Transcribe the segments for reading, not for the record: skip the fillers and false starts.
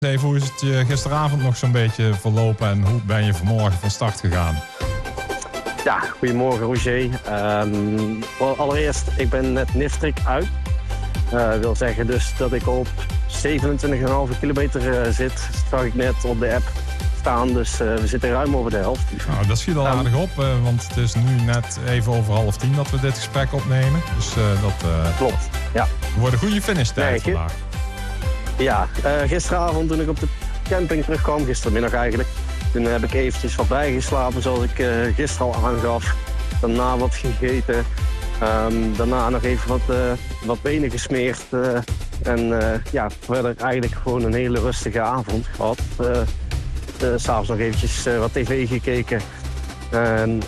Even, hoe is het je gisteravond nog zo'n beetje verlopen en hoe ben je vanmorgen van start gegaan? Ja, goedemorgen Roger. Allereerst, ik ben net Nifstrik uit. Wil zeggen dus dat ik op 27,5 kilometer zit. Zag ik net op de app staan, dus we zitten ruim over de helft. Nou, dat schiet al aardig op, want het is nu net even over 9:30 dat we dit gesprek opnemen. Dus dat klopt, ja. Wordt een goede finishtijd vandaag. Ja, gisteravond toen ik op de camping terugkwam, gistermiddag eigenlijk, toen heb ik eventjes wat bijgeslapen zoals ik gisteren al aangaf. Daarna wat gegeten, daarna nog even wat benen gesmeerd en verder eigenlijk gewoon een hele rustige avond gehad. 's Avonds nog eventjes wat tv gekeken en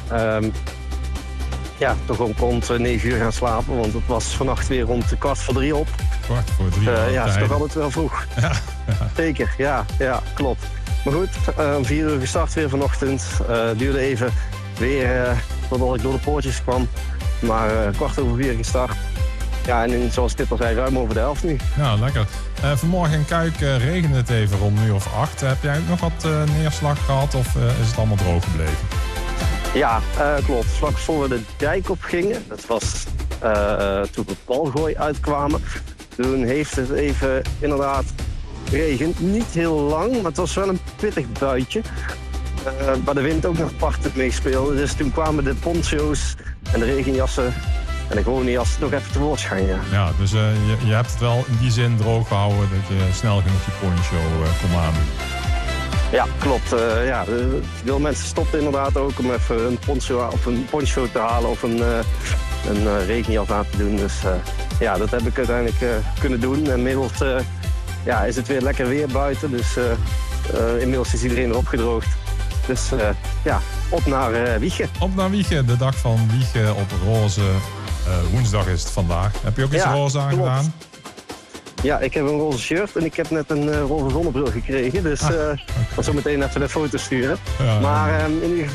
toch om rond 9 uur gaan slapen, want het was vannacht weer rond 2:15 op. 2:15. Ja, het is toch altijd wel vroeg. Ja. Zeker, ja, klopt. Maar goed, om 4 uur gestart weer vanochtend. Duurde even weer totdat ik door de poortjes kwam. Maar 4:15 gestart. Ja, en zoals ik dit al zei, ruim over de helft nu. Ja, lekker. Vanmorgen in Kuik regende het even rond 1:08. Heb jij ook nog wat neerslag gehad of is het allemaal droog gebleven? Ja, klopt. Vlak voor we de dijk op gingen, dat was toen we Balgooi uitkwamen. Toen heeft het even inderdaad geregend. Niet heel lang, maar het was wel een pittig buitje. Waar de wind ook nog partig meespeelde. Dus toen kwamen de poncho's en de regenjassen en de gewone jassen nog even tevoorschijn. Ja, dus je hebt het wel in die zin droog gehouden dat je snel genoeg die poncho kon aandoen. Ja, klopt. Veel mensen stopten inderdaad ook om even een poncho te halen of een regenjas aan te doen. Dus dat heb ik uiteindelijk kunnen doen. En inmiddels is het weer lekker weer buiten. Dus inmiddels is iedereen erop gedroogd. Dus op naar Wijchen. Op naar Wijchen, de dag van Wijchen op roze. Woensdag is het vandaag. Heb je ook iets roze aangedaan? Ja, ik heb een roze shirt en ik heb net een roze zonnebril gekregen. Dus ik zal zo meteen even een foto sturen. Ja, maar in ieder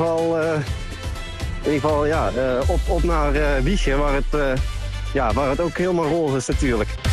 geval op naar Wijchen, waar het ook helemaal roze is natuurlijk.